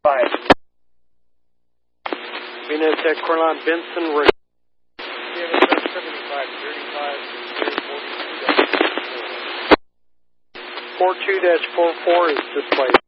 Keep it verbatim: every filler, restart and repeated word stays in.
five. Venus at Corlon Benson, we're seventy-five thirty-five four two dash four four is displayed.